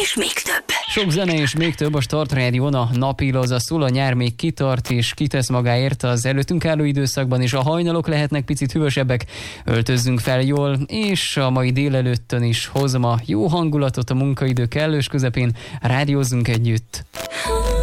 és még több. Sok zene és még több a Start Rádión, a napi laza szól, a nyár még kitart és kitesz magáért az előttünk álló időszakban, és a hajnalok lehetnek picit hűvösebbek, öltözzünk fel jól, és a mai délelőttön is hozom a jó hangulatot a munkaidő kellős közepén, rádiózzunk együtt.